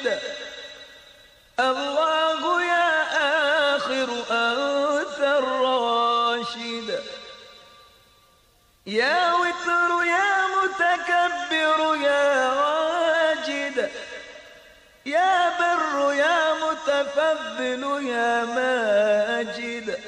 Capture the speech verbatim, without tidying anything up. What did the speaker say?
راشد. الله يا آخر أنت الراشد. يا وتر يا متكبر يا واجد. يا بر يا متفضل يا ماجد.